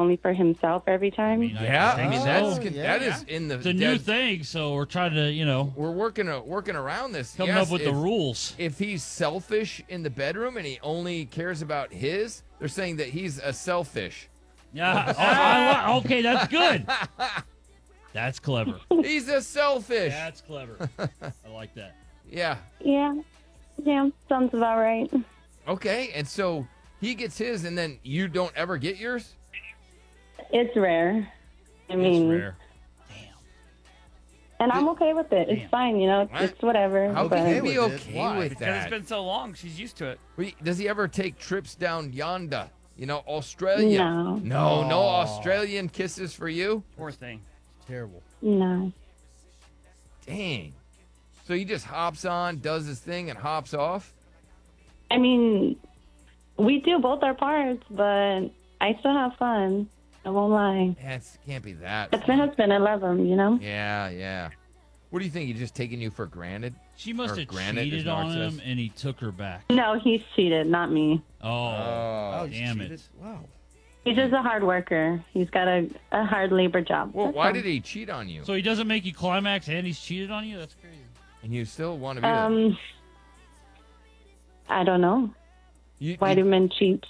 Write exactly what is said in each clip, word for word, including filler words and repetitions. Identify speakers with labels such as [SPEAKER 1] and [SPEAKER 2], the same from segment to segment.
[SPEAKER 1] only for himself every time.
[SPEAKER 2] I mean,
[SPEAKER 3] Yeah, I
[SPEAKER 2] think
[SPEAKER 3] mean
[SPEAKER 2] so.
[SPEAKER 3] that's
[SPEAKER 4] Oh, yeah.
[SPEAKER 3] that is in the.
[SPEAKER 2] It's a new
[SPEAKER 3] that-
[SPEAKER 2] thing, so we're trying to, you know,
[SPEAKER 3] We're working uh, working around this.
[SPEAKER 2] coming
[SPEAKER 3] Yes,
[SPEAKER 2] up with
[SPEAKER 3] if,
[SPEAKER 2] the rules.
[SPEAKER 3] If he's selfish in the bedroom and he only cares about his, they're saying that he's a selfish.
[SPEAKER 2] Yeah. Oh, I li- okay, that's good. That's clever.
[SPEAKER 3] He's a selfish.
[SPEAKER 2] That's clever. I like that.
[SPEAKER 3] Yeah.
[SPEAKER 1] Yeah. Yeah, sounds about right.
[SPEAKER 3] Okay, and so he gets his, and then you don't ever get yours.
[SPEAKER 1] It's rare. I mean,
[SPEAKER 2] It's rare.
[SPEAKER 1] and I'm okay with it.
[SPEAKER 2] Damn.
[SPEAKER 1] It's fine, you know.
[SPEAKER 3] What?
[SPEAKER 1] It's whatever.
[SPEAKER 3] How
[SPEAKER 1] but
[SPEAKER 3] can you be
[SPEAKER 4] with it.
[SPEAKER 3] okay
[SPEAKER 4] Why?
[SPEAKER 3] with
[SPEAKER 5] Because
[SPEAKER 3] that?
[SPEAKER 5] it's been so long, she's used to it.
[SPEAKER 3] Wait, Does he ever take trips down yonder? You know, Australia.
[SPEAKER 1] No.
[SPEAKER 3] No, no
[SPEAKER 4] Aw.
[SPEAKER 3] Australian kisses for you.
[SPEAKER 5] Poor thing.
[SPEAKER 4] Terrible.
[SPEAKER 1] No.
[SPEAKER 3] Dang. So he just hops on, does his thing, and hops off.
[SPEAKER 1] I mean, we do both our parts, but I still have fun. I won't lie.
[SPEAKER 3] That can't be that.
[SPEAKER 1] That's my
[SPEAKER 3] fun.
[SPEAKER 1] husband. I love him, you know?
[SPEAKER 3] Yeah, yeah. What do you think? He's just taking you for granted?
[SPEAKER 2] She must
[SPEAKER 3] Or
[SPEAKER 2] have
[SPEAKER 3] granite
[SPEAKER 2] cheated
[SPEAKER 3] is
[SPEAKER 2] on
[SPEAKER 3] narcissist.
[SPEAKER 2] him, and he took her back.
[SPEAKER 1] No, he's cheated, not me.
[SPEAKER 2] Oh,
[SPEAKER 4] Oh, you
[SPEAKER 2] damn
[SPEAKER 4] cheated?
[SPEAKER 2] it.
[SPEAKER 4] Wow.
[SPEAKER 1] He's just a hard worker. He's got a, a hard labor job.
[SPEAKER 3] Well,
[SPEAKER 1] That's
[SPEAKER 3] why
[SPEAKER 1] all.
[SPEAKER 3] did he cheat on you?
[SPEAKER 2] So he doesn't make you climax, and he's cheated on you? That's crazy.
[SPEAKER 3] And you still want to be there?
[SPEAKER 1] Um, I don't know.
[SPEAKER 3] You,
[SPEAKER 1] Why
[SPEAKER 3] you-
[SPEAKER 1] do men cheat?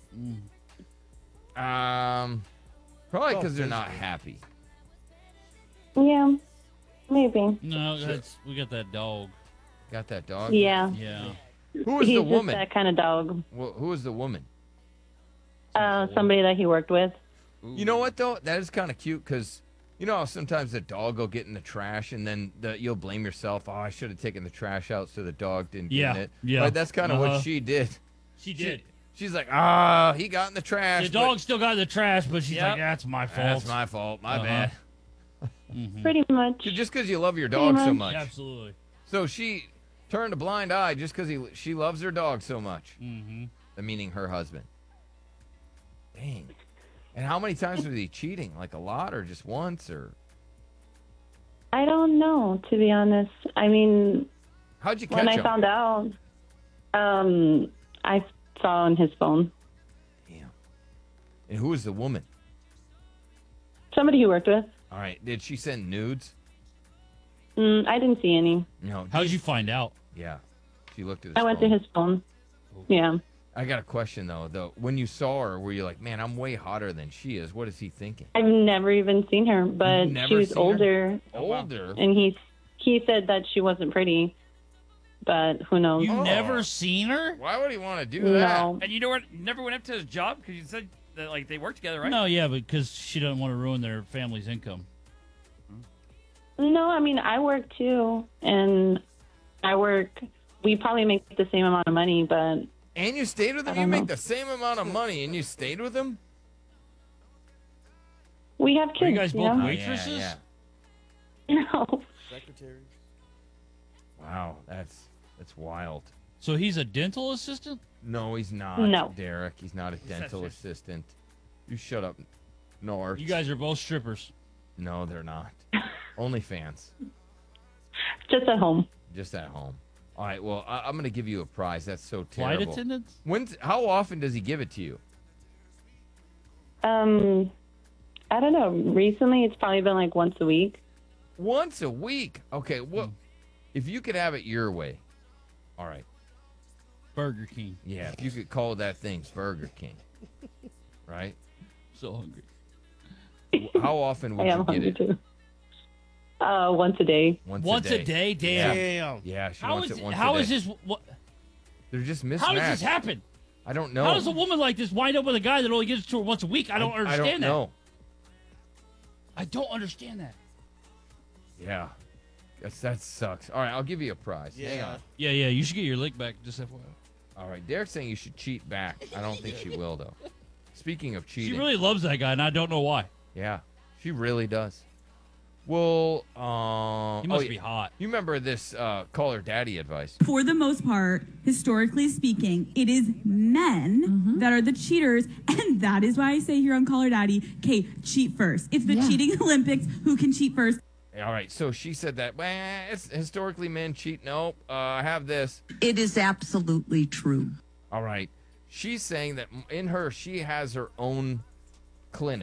[SPEAKER 3] Um, probably
[SPEAKER 4] Oh,
[SPEAKER 3] because they're not
[SPEAKER 4] physically.
[SPEAKER 3] happy.
[SPEAKER 1] Yeah, maybe.
[SPEAKER 2] No, that's we got that dog.
[SPEAKER 3] Got that dog?
[SPEAKER 1] Yeah.
[SPEAKER 2] Yeah.
[SPEAKER 3] Who was
[SPEAKER 1] He's
[SPEAKER 3] the
[SPEAKER 1] just
[SPEAKER 3] woman?
[SPEAKER 1] that kind of dog.
[SPEAKER 3] Wh- Who was the woman?
[SPEAKER 1] Uh, somebody that he worked with.
[SPEAKER 3] You know what though? That is kind of cute because you know how sometimes the dog will get in the trash and then the, you'll blame yourself. Oh, I should have taken the trash out so the dog didn't get
[SPEAKER 2] Yeah,
[SPEAKER 3] in it.
[SPEAKER 2] yeah.
[SPEAKER 3] Right? That's kind of
[SPEAKER 2] Uh-huh.
[SPEAKER 3] what she did.
[SPEAKER 2] She did.
[SPEAKER 3] She's like, ah, he got in the trash.
[SPEAKER 2] The
[SPEAKER 3] but
[SPEAKER 2] dog still got in the trash, but she's
[SPEAKER 5] Yep.
[SPEAKER 2] like, that's my fault.
[SPEAKER 3] That's my fault. My
[SPEAKER 2] Uh-huh.
[SPEAKER 3] bad.
[SPEAKER 1] Pretty much.
[SPEAKER 3] Just because you love your dog so
[SPEAKER 1] much.
[SPEAKER 3] much.
[SPEAKER 2] Absolutely.
[SPEAKER 3] So she turned a blind eye just because he she loves her dog so much.
[SPEAKER 2] Mm-hmm.
[SPEAKER 3] The meaning her husband. Dang. And how many times was he cheating? Like a lot or just once or
[SPEAKER 1] I don't know, to be honest. I mean,
[SPEAKER 3] how'd you catch
[SPEAKER 1] when I
[SPEAKER 3] him?
[SPEAKER 1] found out, um, I saw on his phone.
[SPEAKER 3] Damn. And who was the woman?
[SPEAKER 1] Somebody he worked with.
[SPEAKER 3] All right. Did she send nudes?
[SPEAKER 1] Mm, I didn't see any.
[SPEAKER 3] No.
[SPEAKER 2] How'd you find out?
[SPEAKER 3] Yeah. She looked at his
[SPEAKER 1] I went
[SPEAKER 3] phone.
[SPEAKER 1] to his phone. Yeah.
[SPEAKER 3] I got a question though. Though when you saw her, were you like, man, I'm way hotter than she is? What is he thinking?
[SPEAKER 1] I've never even seen her, but
[SPEAKER 3] You've never
[SPEAKER 1] she was
[SPEAKER 3] seen her?
[SPEAKER 1] older,
[SPEAKER 3] Older.
[SPEAKER 1] and he he said that she wasn't pretty, but who knows?
[SPEAKER 2] You
[SPEAKER 3] Oh.
[SPEAKER 2] never seen her?
[SPEAKER 3] Why would he want to do that?
[SPEAKER 1] No.
[SPEAKER 5] And you know what? Never went up to his job because you said that like they work together, right?
[SPEAKER 2] No, yeah, because she doesn't want to ruin their family's income.
[SPEAKER 1] No, I mean, I work too, and I work, we probably make the same amount of money, but
[SPEAKER 3] And you stayed with him?
[SPEAKER 1] I
[SPEAKER 3] You
[SPEAKER 1] don't
[SPEAKER 3] make
[SPEAKER 1] know.
[SPEAKER 3] the same amount of money and you stayed with him?
[SPEAKER 1] we have kids,
[SPEAKER 2] Are you guys both
[SPEAKER 1] know?
[SPEAKER 2] waitresses?
[SPEAKER 3] Oh, yeah.
[SPEAKER 1] No.
[SPEAKER 4] Secretary.
[SPEAKER 3] Wow, that's that's wild.
[SPEAKER 2] So he's a dental assistant?
[SPEAKER 3] No, he's not.
[SPEAKER 1] No.
[SPEAKER 3] Derek, he's not a dental
[SPEAKER 5] That's
[SPEAKER 3] assistant. You shut up, North.
[SPEAKER 2] You guys are both strippers.
[SPEAKER 3] No, they're not. Only fans.
[SPEAKER 1] Just at home.
[SPEAKER 3] Just at home. All right. Well, I, I'm going to give you a prize. That's so
[SPEAKER 2] Flight
[SPEAKER 3] terrible.
[SPEAKER 2] attendants?
[SPEAKER 3] When's, how often does he give it to you?
[SPEAKER 1] Um, I don't know. Recently, it's probably been like once a week.
[SPEAKER 3] Once a week. Okay. Well,
[SPEAKER 2] Hmm.
[SPEAKER 3] if you could have it your way. All right.
[SPEAKER 2] Burger King.
[SPEAKER 3] Yeah. If you could call that thing Burger King. Right.
[SPEAKER 2] So hungry.
[SPEAKER 3] How often would
[SPEAKER 1] I am
[SPEAKER 3] you get
[SPEAKER 1] hungry
[SPEAKER 3] it?
[SPEAKER 1] too. Uh, once a day.
[SPEAKER 3] Once,
[SPEAKER 2] Once
[SPEAKER 3] a
[SPEAKER 2] a
[SPEAKER 3] day.
[SPEAKER 2] day? Damn.
[SPEAKER 4] Damn.
[SPEAKER 3] Yeah. She
[SPEAKER 2] How
[SPEAKER 3] wants
[SPEAKER 2] is
[SPEAKER 3] it once
[SPEAKER 2] how
[SPEAKER 3] a
[SPEAKER 2] is
[SPEAKER 3] day.
[SPEAKER 2] this? What,
[SPEAKER 3] They're just mismatched.
[SPEAKER 2] how does this happen?
[SPEAKER 3] I don't know.
[SPEAKER 2] How does a woman like this wind up with a guy that only gives it to her once a week? I don't understand
[SPEAKER 3] I don't
[SPEAKER 2] that.
[SPEAKER 3] know.
[SPEAKER 2] I don't understand that.
[SPEAKER 3] Yeah. That's, that sucks. All right, I'll give you a prize. Hang
[SPEAKER 4] Yeah.
[SPEAKER 3] on.
[SPEAKER 2] Yeah, yeah. You should get your lick back. Just F Y I.
[SPEAKER 3] All right, Derek's saying you should cheat back. I don't think she will, though. Speaking of cheating.
[SPEAKER 2] She really loves that guy, and I don't know why.
[SPEAKER 3] Yeah, she really does. Well, um,
[SPEAKER 2] He must
[SPEAKER 3] oh,
[SPEAKER 2] be hot.
[SPEAKER 3] You remember this uh, call her daddy advice?
[SPEAKER 6] For the most part, historically speaking, it is men that are the cheaters. And that is why I say here on Call Her Daddy, okay, cheat first. It's the
[SPEAKER 7] Yeah.
[SPEAKER 6] cheating Olympics. Who can cheat first?
[SPEAKER 3] All right, so she said that, well, it's historically men cheat. Nope, uh, I have this.
[SPEAKER 7] It is absolutely true.
[SPEAKER 3] All right. She's saying that in her, she has her own clinic.